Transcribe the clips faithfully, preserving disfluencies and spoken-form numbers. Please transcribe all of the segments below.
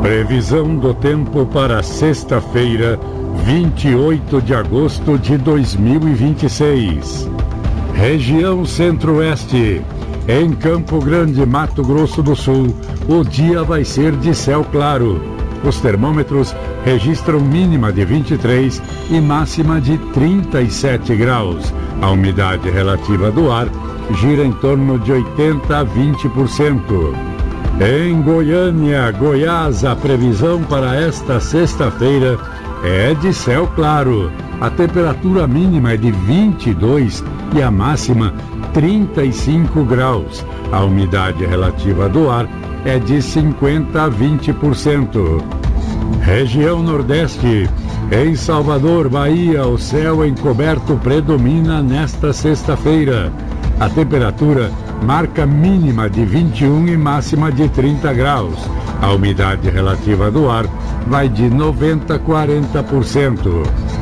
Previsão do tempo para sexta-feira, vinte e oito de agosto de dois mil e vinte e seis. Região Centro-Oeste. Em Campo Grande, Mato Grosso do Sul, o dia vai ser de céu claro. Os termômetros registram mínima de vinte e três e máxima de trinta e sete graus. A umidade relativa do ar gira em torno de oitenta a vinte por cento. Em Goiânia, Goiás, a previsão para esta sexta-feira é de céu claro. A temperatura mínima é de vinte e dois e a máxima trinta e cinco graus. A umidade relativa do ar é de cinquenta a vinte por cento. Região Nordeste. Em Salvador, Bahia, o céu encoberto predomina nesta sexta-feira. A temperatura marca mínima de vinte e um e máxima de trinta graus. A umidade relativa do ar vai de noventa a quarenta por cento.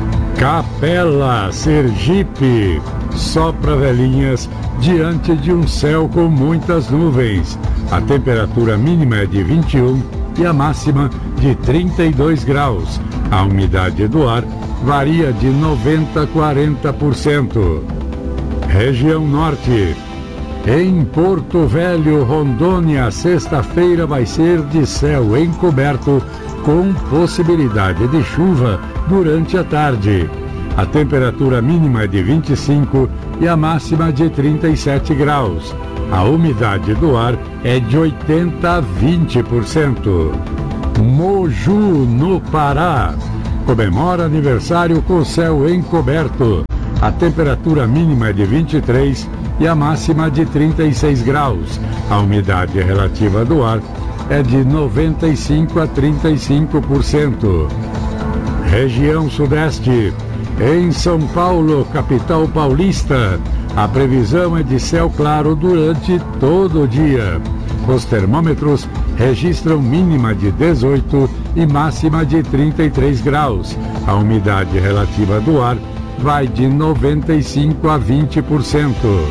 Capela, Sergipe. Só para velhinhas, diante de um céu com muitas nuvens. A temperatura mínima é de vinte e um e a máxima de trinta e dois graus. A umidade do ar varia de noventa a quarenta por cento. Região Norte. Em Porto Velho, Rondônia, sexta-feira vai ser de céu encoberto com possibilidade de chuva durante a tarde. A temperatura mínima é de vinte e cinco e a máxima de trinta e sete graus. A umidade do ar é de oitenta a vinte por cento. Moju, no Pará. Comemora aniversário com céu encoberto. A temperatura mínima é de vinte e três e a máxima de trinta e seis graus. A umidade relativa do ar é de noventa e cinco a trinta e cinco por cento. Região Sudeste. Em São Paulo, capital paulista, a previsão é de céu claro durante todo o dia. Os termômetros registram mínima de dezoito e máxima de trinta e três graus. A umidade relativa do ar vai de noventa e cinco a vinte por cento.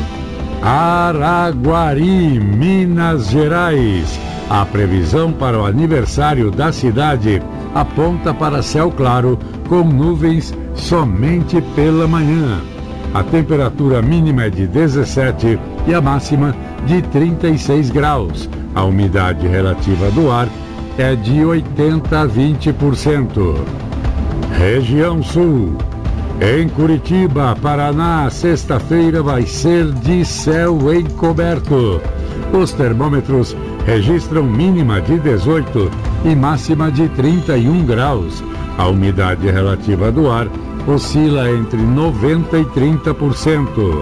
Araguari, Minas Gerais. A previsão para o aniversário da cidade aponta para céu claro com nuvens somente pela manhã. A temperatura mínima é de dezessete e a máxima de trinta e seis graus. A umidade relativa do ar é de oitenta a vinte por cento. Região Sul. Em Curitiba, Paraná, sexta-feira vai ser de céu encoberto. Os termômetros registram mínima de dezoito e máxima de trinta e um graus. A umidade relativa do ar oscila entre noventa e trinta por cento.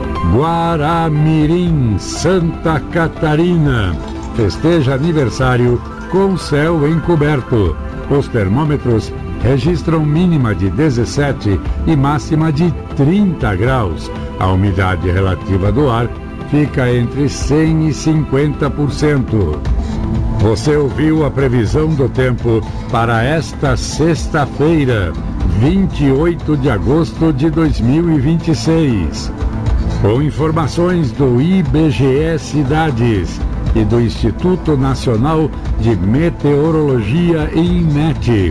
Guaramirim, Santa Catarina. Festeja aniversário com céu encoberto. Os termômetros registram mínima de dezessete e máxima de trinta graus. A umidade relativa do ar fica entre cem e cinquenta por cento. Você ouviu a previsão do tempo para esta sexta-feira, vinte e oito de agosto de dois mil e vinte e seis. Com informações do I B G E Cidades e do Instituto Nacional de Meteorologia e INMET.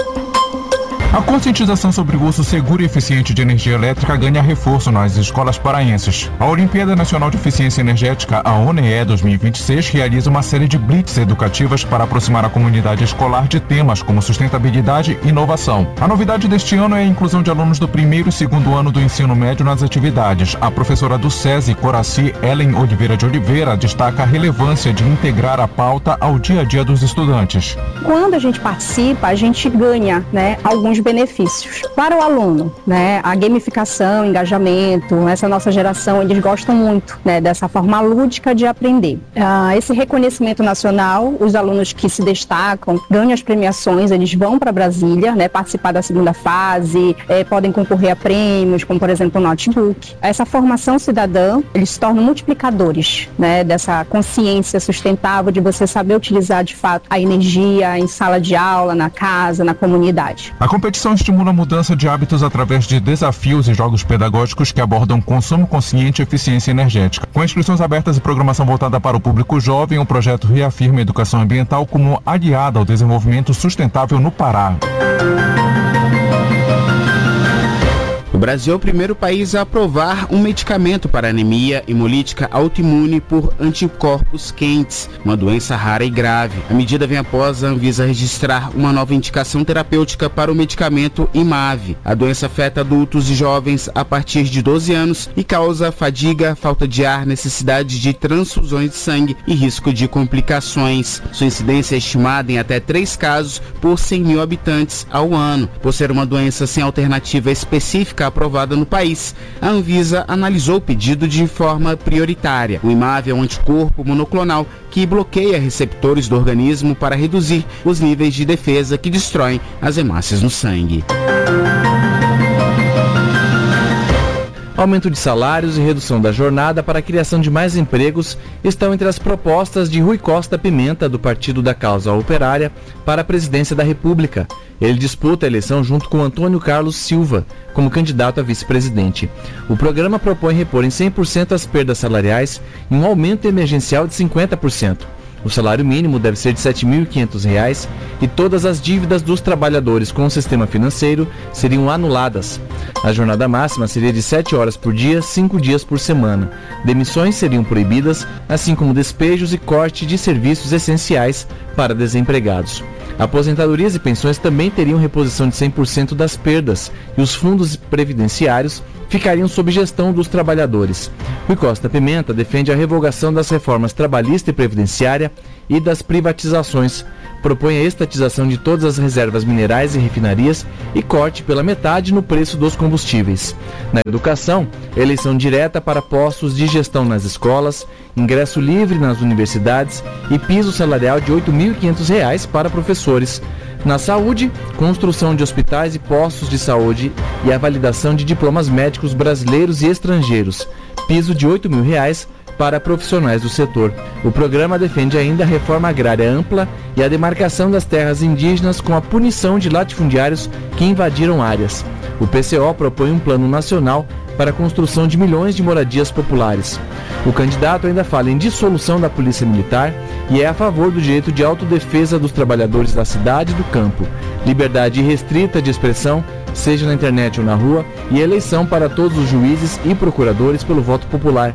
A conscientização sobre o uso seguro e eficiente de energia elétrica ganha reforço nas escolas paraenses. A Olimpíada Nacional de Eficiência Energética, a O N E dois mil e vinte e seis, realiza uma série de blitz educativas para aproximar a comunidade escolar de temas como sustentabilidade e inovação. A novidade deste ano é a inclusão de alunos do primeiro e segundo ano do ensino médio nas atividades. A professora do SESI, Coraci, Ellen Oliveira de Oliveira, destaca a relevância de integrar a pauta ao dia a dia dos estudantes. Quando a gente participa, a gente ganha, né, alguns benefícios. Para o aluno, né, a gamificação, engajamento, essa nossa geração, eles gostam muito, né, dessa forma lúdica de aprender. Ah, esse reconhecimento nacional, os alunos que se destacam, ganham as premiações, eles vão para Brasília, né, participar da segunda fase, eh, podem concorrer a prêmios, como por exemplo o notebook. Essa formação cidadã, eles se tornam multiplicadores, né, dessa consciência sustentável de você saber utilizar de fato a energia em sala de aula, na casa, na comunidade. A competição estimula a mudança de hábitos através de desafios e jogos pedagógicos que abordam consumo consciente e eficiência energética. Com inscrições abertas e programação voltada para o público jovem, o projeto reafirma a educação ambiental como aliada ao desenvolvimento sustentável no Pará. O Brasil é o primeiro país a aprovar um medicamento para anemia hemolítica autoimune por anticorpos quentes, uma doença rara e grave. A medida vem após a Anvisa registrar uma nova indicação terapêutica para o medicamento Imave. A doença afeta adultos e jovens a partir de doze anos e causa fadiga, falta de ar, necessidade de transfusões de sangue e risco de complicações. Sua incidência é estimada em até três casos por cem mil habitantes ao ano. Por ser uma doença sem alternativa específica aprovada no país, a Anvisa analisou o pedido de forma prioritária. O Imave é um anticorpo monoclonal que bloqueia receptores do organismo para reduzir os níveis de defesa que destroem as hemácias no sangue. Aumento de salários e redução da jornada para a criação de mais empregos estão entre as propostas de Rui Costa Pimenta, do Partido da Causa Operária, para a presidência da República. Ele disputa a eleição junto com Antônio Carlos Silva, como candidato a vice-presidente. O programa propõe repor em cem por cento as perdas salariais e um aumento emergencial de cinquenta por cento. O salário mínimo deve ser de sete mil e quinhentos reais e todas as dívidas dos trabalhadores com o sistema financeiro seriam anuladas. A jornada máxima seria de sete horas por dia, cinco dias por semana. Demissões seriam proibidas, assim como despejos e corte de serviços essenciais para desempregados. Aposentadorias e pensões também teriam reposição de cem por cento das perdas e os fundos previdenciários ficariam sob gestão dos trabalhadores. Rui Costa Pimenta defende a revogação das reformas trabalhista e previdenciária e das privatizações. Propõe a estatização de todas as reservas minerais e refinarias e corte pela metade no preço dos combustíveis. Na educação, eleição direta para postos de gestão nas escolas, ingresso livre nas universidades e piso salarial de oito mil e quinhentos reais para professores. Na saúde, construção de hospitais e postos de saúde e a validação de diplomas médicos brasileiros e estrangeiros. Piso de oito mil reais para profissionais do setor. O programa defende ainda a reforma agrária ampla e a demarcação das terras indígenas com a punição de latifundiários que invadiram áreas. O P C O propõe um plano nacional para a construção de milhões de moradias populares. O candidato ainda fala em dissolução da Polícia Militar e é a favor do direito de autodefesa dos trabalhadores da cidade e do campo, liberdade irrestrita de expressão, seja na internet ou na rua, e eleição para todos os juízes e procuradores pelo voto popular.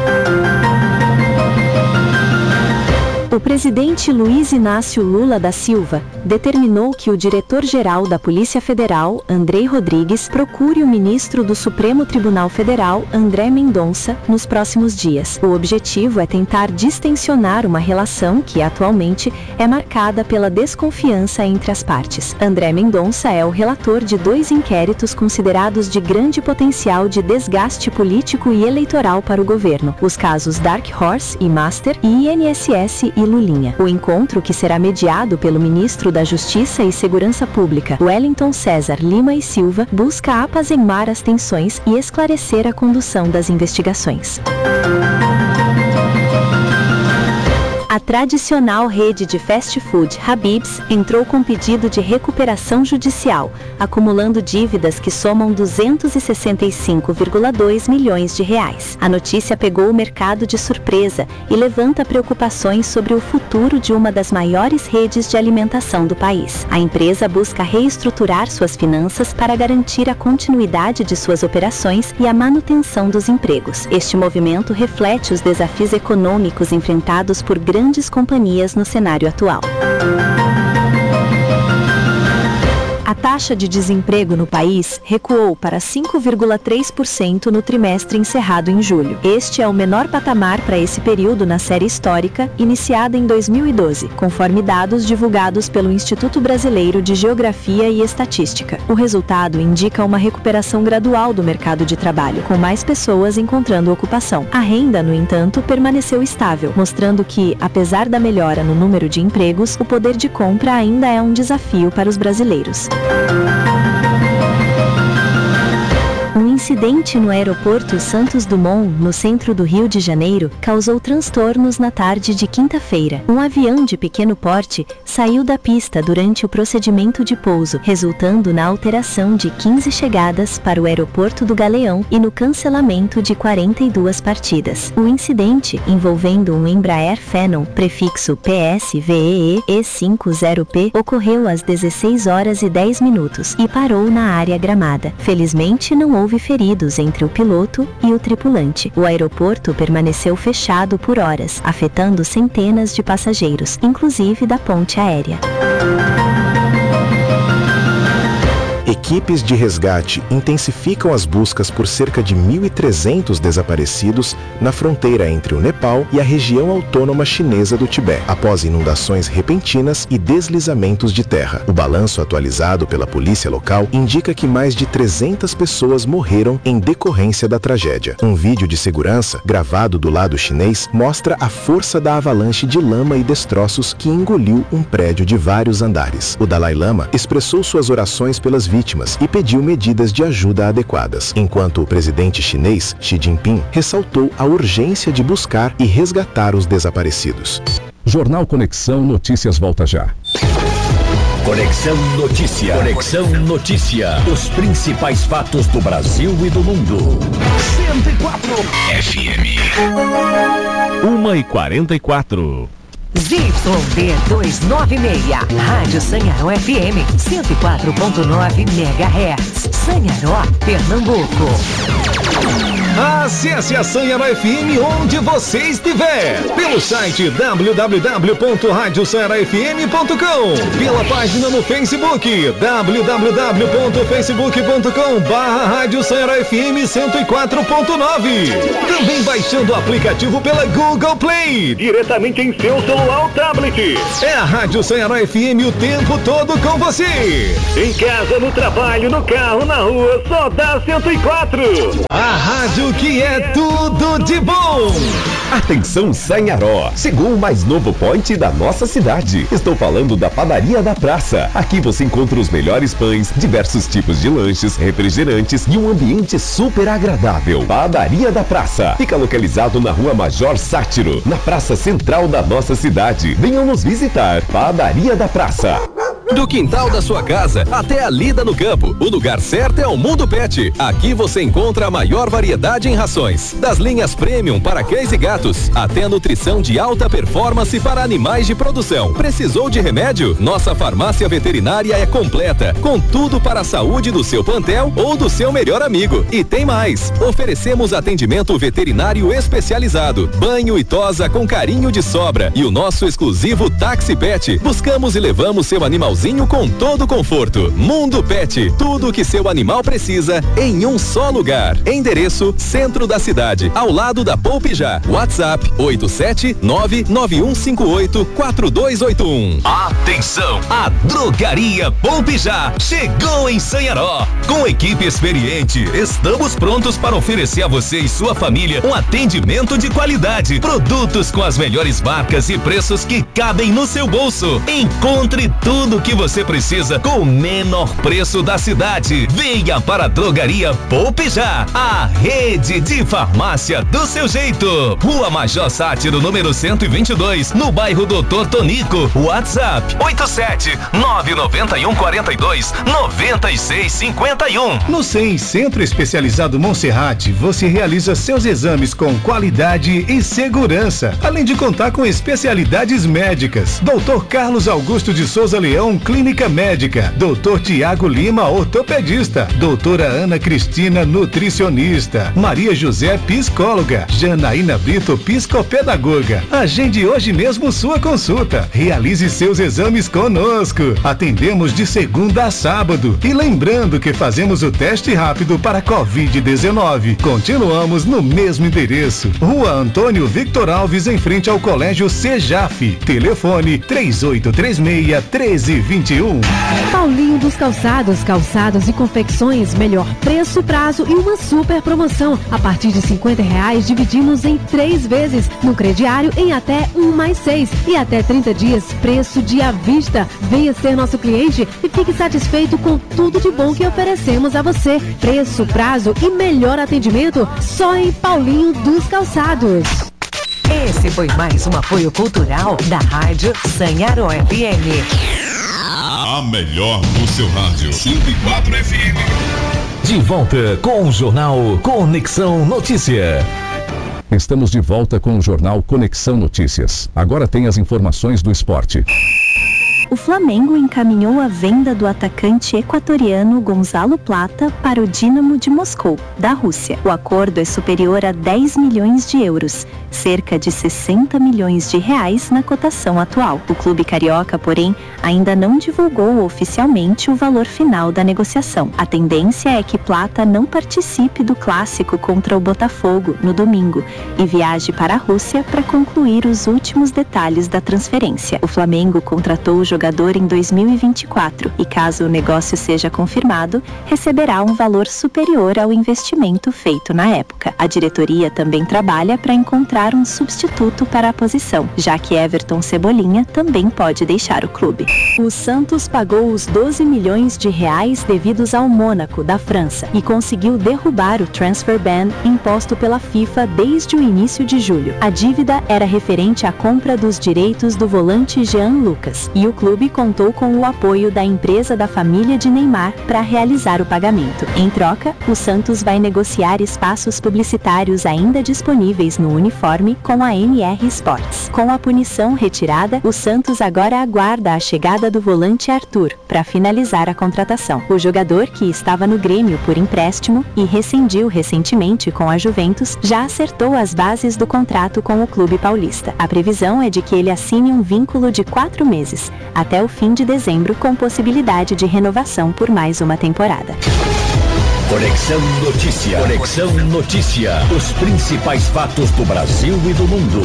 O presidente Luiz Inácio Lula da Silva determinou que o diretor-geral da Polícia Federal, Andrei Rodrigues, procure o ministro do Supremo Tribunal Federal, André Mendonça, nos próximos dias. O objetivo é tentar distensionar uma relação que, atualmente, é marcada pela desconfiança entre as partes. André Mendonça é o relator de dois inquéritos considerados de grande potencial de desgaste político e eleitoral para o governo: os casos Dark Horse e Master e I N S S e Lulinha. O encontro, que será mediado pelo ministro da Justiça e Segurança Pública, Wellington César Lima e Silva, busca apaziguar as tensões e esclarecer a condução das investigações. A tradicional rede de fast food Habib's entrou com pedido de recuperação judicial, acumulando dívidas que somam duzentos e sessenta e cinco vírgula dois milhões de reais. A notícia pegou o mercado de surpresa e levanta preocupações sobre o futuro de uma das maiores redes de alimentação do país. A empresa busca reestruturar suas finanças para garantir a continuidade de suas operações e a manutenção dos empregos. Este movimento reflete os desafios econômicos enfrentados por grandes grandes companhias no cenário atual. A taxa de desemprego no país recuou para cinco vírgula três por cento no trimestre encerrado em julho. Este é o menor patamar para esse período na série histórica, iniciada em dois mil e doze, conforme dados divulgados pelo Instituto Brasileiro de Geografia e Estatística. O resultado indica uma recuperação gradual do mercado de trabalho, com mais pessoas encontrando ocupação. A renda, no entanto, permaneceu estável, mostrando que, apesar da melhora no número de empregos, o poder de compra ainda é um desafio para os brasileiros. Um incidente no aeroporto Santos Dumont, no centro do Rio de Janeiro, causou transtornos na tarde de quinta-feira. Um avião de pequeno porte saiu da pista durante o procedimento de pouso, resultando na alteração de quinze chegadas para o aeroporto do Galeão e no cancelamento de quarenta e duas partidas. O incidente, envolvendo um Embraer Phenom, prefixo P S V E E E cinquenta P, ocorreu às dezesseis horas e dez minutos e parou na área gramada. Felizmente, não houve feridos entre o piloto e o tripulante. O aeroporto permaneceu fechado por horas, afetando centenas de passageiros, inclusive da ponte aérea. Equipes de resgate intensificam as buscas por cerca de mil e trezentos desaparecidos na fronteira entre o Nepal e a região autônoma chinesa do Tibete, após inundações repentinas e deslizamentos de terra. O balanço atualizado pela polícia local indica que mais de trezentas pessoas morreram em decorrência da tragédia. Um vídeo de segurança, gravado do lado chinês, mostra a força da avalanche de lama e destroços que engoliu um prédio de vários andares. O Dalai Lama expressou suas orações pelas vítimas vítimas e pediu medidas de ajuda adequadas, enquanto o presidente chinês, Xi Jinping, ressaltou a urgência de buscar e resgatar os desaparecidos. Jornal Conexão Notícias volta já. Conexão Notícia. Conexão Notícia. Os principais fatos do Brasil e do mundo. cento e quatro F M. uma e quarenta e quatro. Z Y D duzentos e noventa e seis, Rádio Sanharó F M, cento e quatro ponto nove megahertz, Sanharó, Pernambuco. Acesse a Sanharó F M onde você estiver, pelo site w w w ponto rádio sanharó f m ponto com, pela página no Facebook, w w w ponto facebook ponto com barra Rádio Sanharó F M cento e quatro ponto nove. Também baixando o aplicativo pela Google Play, diretamente em seu celular ou tablet. É a Rádio Sanharó F M o tempo todo com você. Em casa, no trabalho, no carro, na rua, só dá cento e quatro. A rádio que é tudo de bom. Atenção Sanharó, chegou o mais novo point da nossa cidade. Estou falando da Padaria da Praça. Aqui você encontra os melhores pães, diversos tipos de lanches, refrigerantes e um ambiente super agradável. Padaria da Praça fica localizado na Rua Major Sátiro, na praça central da nossa cidade. Venham nos visitar. Padaria da Praça. Do quintal da sua casa até a lida no campo, o lugar certo é o Mundo Pet. Aqui você encontra a maior variedade em rações, das linhas premium para cães e gatos, até a nutrição de alta performance para animais de produção. Precisou de remédio? Nossa farmácia veterinária é completa, com tudo para a saúde do seu plantel ou do seu melhor amigo. E tem mais, oferecemos atendimento veterinário especializado, banho e tosa com carinho de sobra e o nosso exclusivo Táxi Pet. Buscamos e levamos seu animal com todo conforto. Mundo Pet, tudo o que seu animal precisa em um só lugar. Endereço: centro da cidade, ao lado da Poupe Já. WhatsApp oito sete nove nove um cinco oito quatro dois oito um. Atenção, a Drogaria Poupe Já chegou em Sanharó. Com equipe experiente, estamos prontos para oferecer a você e sua família um atendimento de qualidade, produtos com as melhores marcas e preços que cabem no seu bolso. Encontre tudo que você precisa com o menor preço da cidade. Venha para a Drogaria Poupe Já, a rede de farmácia do seu jeito. Rua Major Sátiro, número cento e vinte e dois, no bairro Doutor Tonico. WhatsApp oito sete nove nove um quatro dois nove seis cinco um. No C E M Centro Especializado Monserrate, você realiza seus exames com qualidade e segurança, além de contar com especialidades médicas. doutor Carlos Augusto de Souza Leão, Clínica Médica. doutor Tiago Lima, ortopedista. doutora Ana Cristina, nutricionista. Maria José, psicóloga. Janaína Brito, psicopedagoga. Agende hoje mesmo sua consulta. Realize seus exames conosco. Atendemos de segunda a sábado. E lembrando que fazemos o teste rápido para covid dezenove. Continuamos no mesmo endereço. Rua Antônio Victor Alves, em frente ao Colégio Sejaf. Telefone três oito três seis, um três dois vinte e um. Paulinho dos Calçados, calçados e confecções, melhor preço, prazo e uma super promoção. A partir de cinquenta reais, dividimos em três vezes, no crediário em até um mais seis e até trinta dias, preço de à vista. Venha ser nosso cliente e fique satisfeito com tudo de bom que oferecemos a você. Preço, prazo e melhor atendimento só em Paulinho dos Calçados. Esse foi mais um apoio cultural da Rádio Sanharó F M. A melhor do seu rádio. cento e quatro F M. De volta com o Jornal Conexão Notícia. Estamos de volta com o Jornal Conexão Notícias. Agora tem as informações do esporte. O Flamengo encaminhou a venda do atacante equatoriano Gonzalo Plata para o Dínamo de Moscou, da Rússia. O acordo é superior a dez milhões de euros, cerca de sessenta milhões de reais na cotação atual. O clube carioca, porém, ainda não divulgou oficialmente o valor final da negociação. A tendência é que Plata não participe do clássico contra o Botafogo no domingo e viaje para a Rússia para concluir os últimos detalhes da transferência. O Flamengo contratou o jogador em dois mil e vinte e quatro e, caso o negócio seja confirmado, receberá um valor superior ao investimento feito na época. A diretoria também trabalha para encontrar um substituto para a posição, já que Everton Cebolinha também pode deixar o clube. O Santos pagou os doze milhões de reais devidos ao Mônaco, da França, e conseguiu derrubar o transfer ban imposto pela FIFA desde o início de julho. A dívida era referente à compra dos direitos do volante Jean Lucas, e o clube contou com o apoio da empresa da família de Neymar para realizar o pagamento. Em troca, o Santos vai negociar espaços publicitários ainda disponíveis no uniforme com a N R Sports. Com a punição retirada, o Santos agora aguarda a chegada do volante Arthur para finalizar a contratação. O jogador, que estava no Grêmio por empréstimo e rescindiu recentemente com a Juventus, já acertou as bases do contrato com o clube paulista. A previsão é de que ele assine um vínculo de quatro meses, até o fim de dezembro, com possibilidade de renovação por mais uma temporada. Conexão Notícia. Conexão Notícia. Os principais fatos do Brasil e do mundo.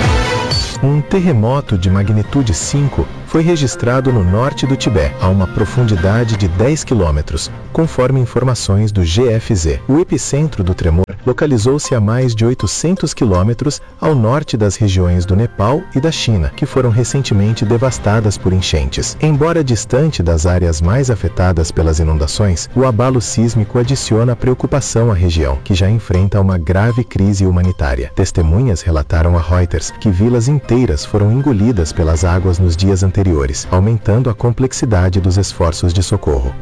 Um terremoto de magnitude cinco foi registrado no norte do Tibete, a uma profundidade de dez quilômetros, conforme informações do G F Z. O epicentro do tremor localizou-se a mais de oitocentos quilômetros ao norte das regiões do Nepal e da China, que foram recentemente devastadas por enchentes. Embora distante das áreas mais afetadas pelas inundações, o abalo sísmico adiciona preocupação à região, que já enfrenta uma grave crise humanitária. Testemunhas relataram a Reuters que vilas inteiras foram engolidas pelas águas nos dias anteriores, aumentando a complexidade dos esforços de socorro.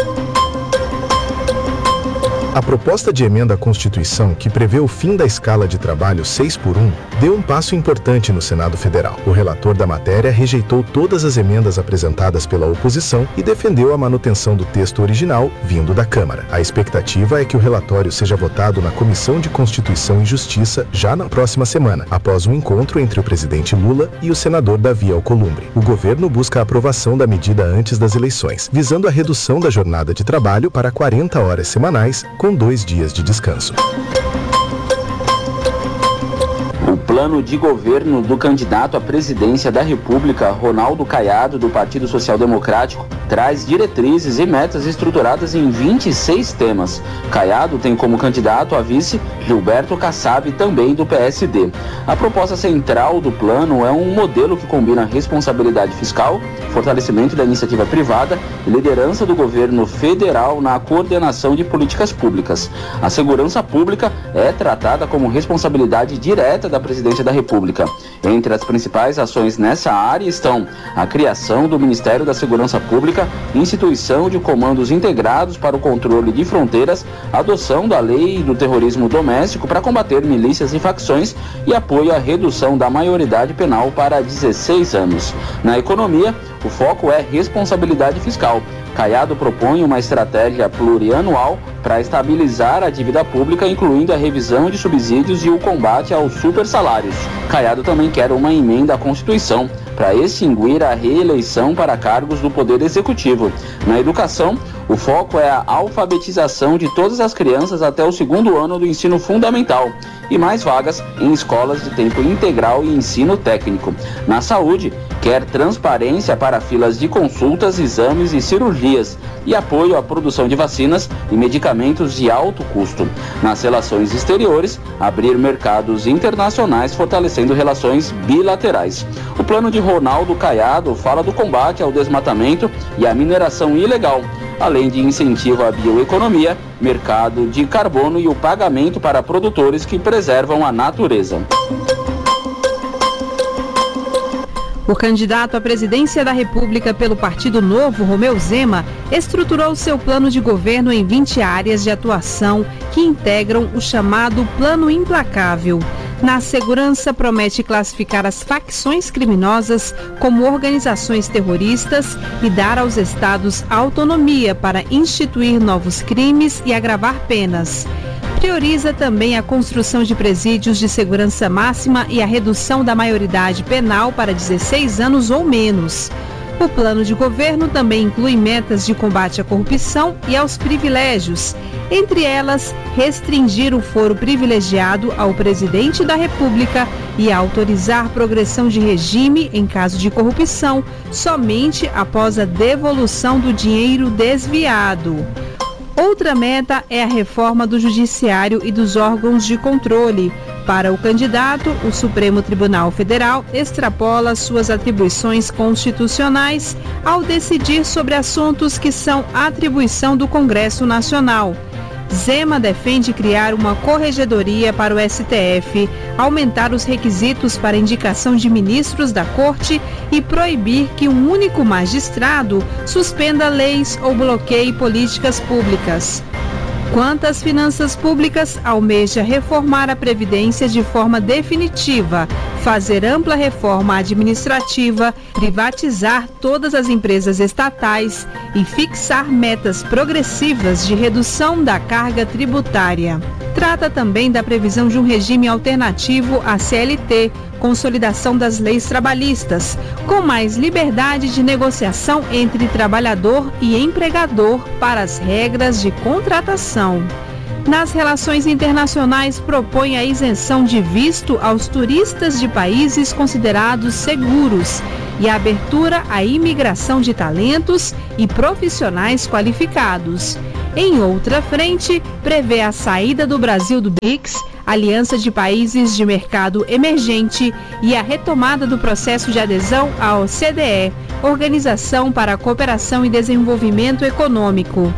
A proposta de emenda à Constituição, que prevê o fim da escala de trabalho seis por um, deu um passo importante no Senado Federal. O relator da matéria rejeitou todas as emendas apresentadas pela oposição e defendeu a manutenção do texto original vindo da Câmara. A expectativa é que o relatório seja votado na Comissão de Constituição e Justiça já na próxima semana, após um encontro entre o presidente Lula e o senador Davi Alcolumbre. O governo busca a aprovação da medida antes das eleições, visando a redução da jornada de trabalho para quarenta horas semanais, com dois dias de descanso. O plano de governo do candidato à presidência da República, Ronaldo Caiado, do Partido Social Democrático, traz diretrizes e metas estruturadas em vinte e seis temas. Caiado tem como candidato a vice Gilberto Kassab, também do P S D. A proposta central do plano é um modelo que combina responsabilidade fiscal, fortalecimento da iniciativa privada e liderança do governo federal na coordenação de políticas públicas. A segurança pública é tratada como responsabilidade direta da presidência da República. Entre as principais ações nessa área estão a criação do Ministério da Segurança Pública, instituição de comandos integrados para o controle de fronteiras, adoção da lei do terrorismo doméstico para combater milícias e facções e apoio à redução da maioridade penal para dezesseis anos. Na economia, o foco é responsabilidade fiscal. Caiado propõe uma estratégia plurianual para estabilizar a dívida pública, incluindo a revisão de subsídios e o combate aos supersalários. Caiado também quer uma emenda à Constituição para extinguir a reeleição para cargos do Poder Executivo. Na educação, o foco é a alfabetização de todas as crianças até o segundo ano do ensino fundamental e mais vagas em escolas de tempo integral e ensino técnico. Na saúde, quer transparência para filas de consultas, exames e cirurgias e apoio à produção de vacinas e medicamentos de alto custo. Nas relações exteriores, abrir mercados internacionais fortalecendo relações bilaterais. O plano de Ronaldo Caiado fala do combate ao desmatamento e à mineração ilegal, além de incentivo à bioeconomia, mercado de carbono e o pagamento para produtores que preservam a natureza. O candidato à presidência da República pelo Partido Novo, Romeu Zema, estruturou seu plano de governo em vinte áreas de atuação que integram o chamado Plano Implacável. Na segurança, promete classificar as facções criminosas como organizações terroristas e dar aos estados autonomia para instituir novos crimes e agravar penas. Prioriza também a construção de presídios de segurança máxima e a redução da maioridade penal para dezesseis anos ou menos. O plano de governo também inclui metas de combate à corrupção e aos privilégios, entre elas, restringir o foro privilegiado ao presidente da República e autorizar progressão de regime em caso de corrupção somente após a devolução do dinheiro desviado. Outra meta é a reforma do Judiciário e dos órgãos de controle. Para o candidato, o Supremo Tribunal Federal extrapola suas atribuições constitucionais ao decidir sobre assuntos que são atribuição do Congresso Nacional. Zema defende criar uma corregedoria para o S T F, aumentar os requisitos para indicação de ministros da Corte e proibir que um único magistrado suspenda leis ou bloqueie políticas públicas. Quanto às finanças públicas, almeja reformar a Previdência de forma definitiva, fazer ampla reforma administrativa, privatizar todas as empresas estatais e fixar metas progressivas de redução da carga tributária. Trata também da previsão de um regime alternativo à C L T, consolidação das leis trabalhistas, com mais liberdade de negociação entre trabalhador e empregador para as regras de contratação. Nas relações internacionais, propõe a isenção de visto aos turistas de países considerados seguros e a abertura à imigração de talentos e profissionais qualificados. Em outra frente, prevê a saída do Brasil do B R I C S, Aliança de Países de Mercado Emergente, e a retomada do processo de adesão à O C D E, Organização para a Cooperação e Desenvolvimento Econômico.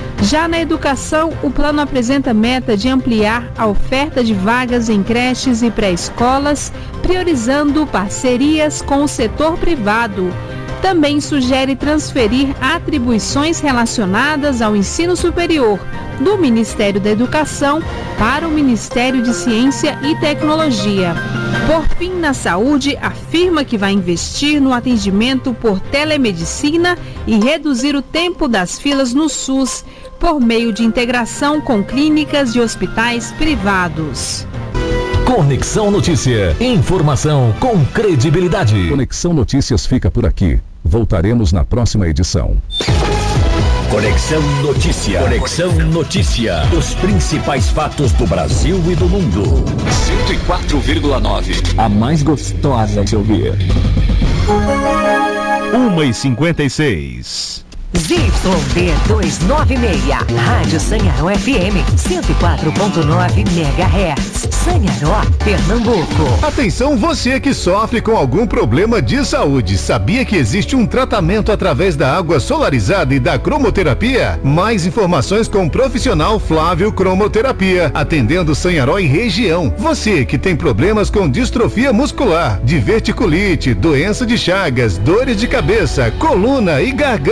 Já na educação, o plano apresenta meta de ampliar a oferta de vagas em creches e pré-escolas, priorizando parcerias com o setor privado. Também sugere transferir atribuições relacionadas ao ensino superior do Ministério da Educação para o Ministério de Ciência e Tecnologia. Por fim, na saúde, afirma que vai investir no atendimento por telemedicina e reduzir o tempo das filas no SUS, por meio de integração com clínicas e hospitais privados. Conexão Notícia. Informação com credibilidade. Conexão Notícias fica por aqui. Voltaremos na próxima edição. Conexão Notícia. Conexão Notícia. Os principais fatos do Brasil e do mundo. cento e quatro vírgula nove. A mais gostosa de ouvir. uma e cinquenta e seis. Z Y D duzentos e noventa e seis, Rádio Sanharó F M, cento e quatro ponto nove megahertz, Sanharó, Pernambuco. Atenção você que sofre com algum problema de saúde. Sabia que existe um tratamento através da água solarizada e da cromoterapia? Mais informações com o profissional Flávio Cromoterapia, atendendo Sanharó e região. Você que tem problemas com distrofia muscular, diverticulite, doença de Chagas, dores de cabeça, coluna e garganta.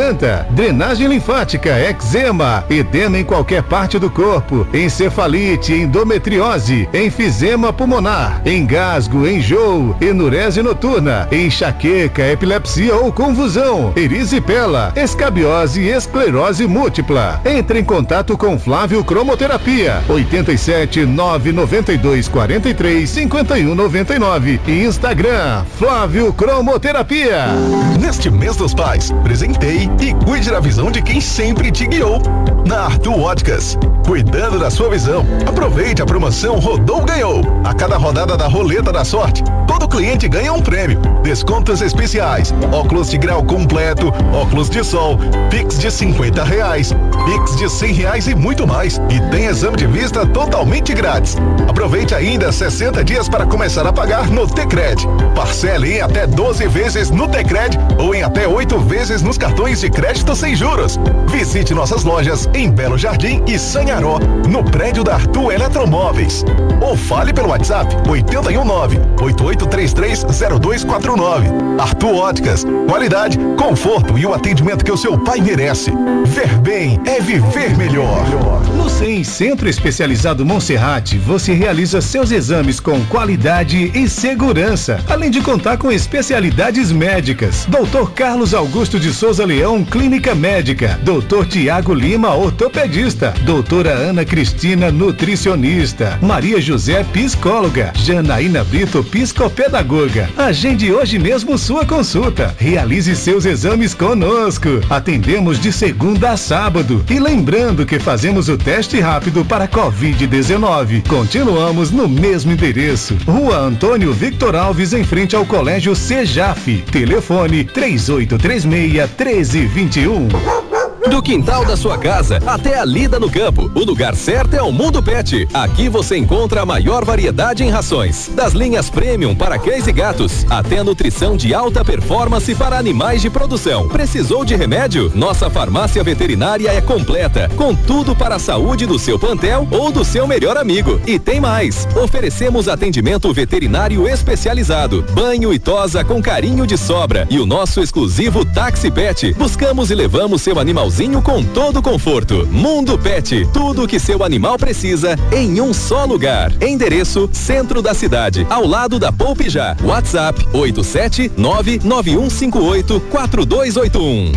urina, drenagem linfática, eczema, edema em qualquer parte do corpo, encefalite, endometriose, enfisema pulmonar, engasgo, enjoo, enurese noturna, enxaqueca, epilepsia ou convulsão, erisipela, escabiose e esclerose múltipla. Entre em contato com Flávio Cromoterapia, oito sete nove nove dois quatro três cinco um nove nove e Instagram, Flávio Cromoterapia. Neste mês dos pais, presentei e cuide da visão de quem sempre te guiou. Na Arthur Óticas, cuidando da sua visão. Aproveite a promoção Rodou Ganhou. A cada rodada da Roleta da Sorte, todo cliente ganha um prêmio. Descontos especiais, óculos de grau completo, óculos de sol, Pix de cinquenta reais, Pix de cem reais e muito mais. E tem exame de vista totalmente grátis. Aproveite ainda sessenta dias para começar a pagar no Tecred. Parcele em até doze vezes no Tecred ou em até oito vezes nos cartões de crédito sem juros. Visite nossas lojas em Belo Jardim e Sanharó, no prédio da Arthur Eletromóveis. Ou fale pelo WhatsApp oito um nove, oito oito três três, zero dois quatro nove. Arthur Óticas, qualidade, conforto e o atendimento que o seu pai merece. Ver bem é viver melhor. No C E M Centro Especializado Monserrate, você realiza seus exames com qualidade e segurança, além de contar com especialidades médicas. doutor Carlos Augusto de Souza Leão, Clínica Médica. doutor Tiago Lima, ortopedista. doutora Ana Cristina, nutricionista. Maria José, psicóloga. Janaína Brito, psicopedagoga. Agende hoje mesmo sua consulta. Realize seus exames conosco. Atendemos de segunda a sábado. E lembrando que fazemos o teste rápido para covid dezenove. Continuamos no mesmo endereço. Rua Antônio Victor Alves, em frente ao Colégio Sejaf. Telefone três oito três seis, um três dois um. Do quintal da sua casa até a lida no campo, o lugar certo é o Mundo Pet. Aqui você encontra a maior variedade em rações, das linhas premium para cães e gatos, até a nutrição de alta performance para animais de produção. Precisou de remédio? Nossa farmácia veterinária é completa, com tudo para a saúde do seu plantel ou do seu melhor amigo. E tem mais, oferecemos atendimento veterinário especializado, banho e tosa com carinho de sobra e o nosso exclusivo Táxi Pet. Buscamos e levamos seu animalzinho com todo conforto. Mundo Pet, tudo o que seu animal precisa em um só lugar. Endereço: centro da cidade, ao lado da Poupe Já. WhatsApp oito sete nove nove um cinco oito quatro dois oito um.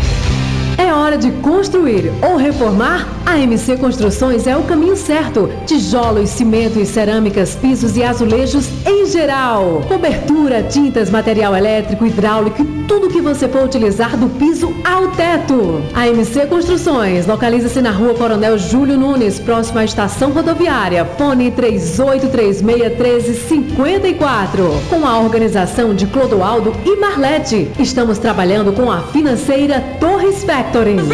É hora de construir ou reformar? A M C Construções é o caminho certo. Tijolos, cimento e cerâmicas, pisos e azulejos em geral. Cobertura, tintas, material elétrico, hidráulico e tudo que você for utilizar do piso ao teto. A M C Construções localiza-se na Rua Coronel Júlio Nunes, próximo à estação rodoviária. Fone três oito três seis, um três cinco quatro. Com a organização de Clodoaldo e Marlete. Estamos trabalhando com a financeira Torres Factory.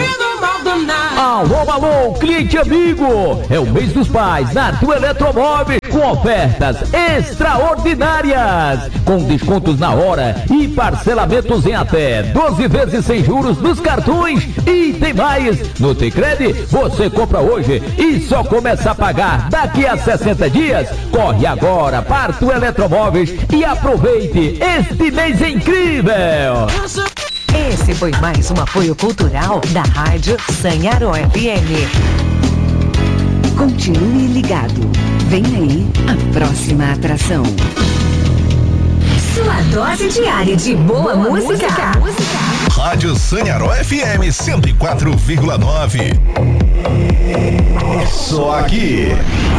Alô, alô, cliente amigo! É o mês dos pais na Arthur Eletromóveis com ofertas extraordinárias, com descontos na hora e parcelamentos em até doze vezes sem juros nos cartões. E tem mais, no Tecred você compra hoje e só começa a pagar daqui a sessenta dias. Corre agora para Arthur Eletromóveis e aproveite este mês incrível! Esse foi mais um apoio cultural da Rádio Sanharó F M. Continue ligado. Vem aí a próxima atração. Sua dose diária de boa, boa música. música. Rádio Sanharó F M cento e quatro vírgula nove. É só aqui.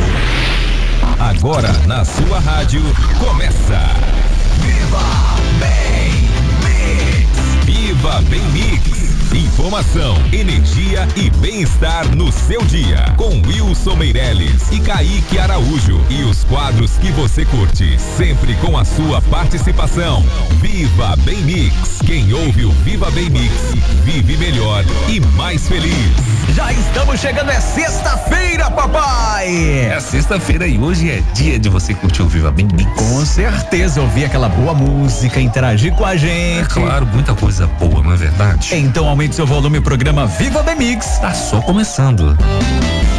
Agora na sua rádio começa. Viva Bem Mix. Viva Bem Mix. Informação, energia e bem-estar no seu dia. Com Wilson Meirelles e Kaique Araújo. E os quadros que você curte. Sempre com a sua participação. Viva Bem Mix. Quem ouve o Viva Bem Mix vive melhor e mais feliz. Já estamos chegando, é sexta-feira, papai! É sexta-feira e hoje é dia de você curtir o Viva Bem Mix. Com certeza, ouvir aquela boa música, interagir com a gente. É claro, muita coisa boa, não é verdade? Então aumente seu volume, o programa Viva Bem Mix. Tá só começando.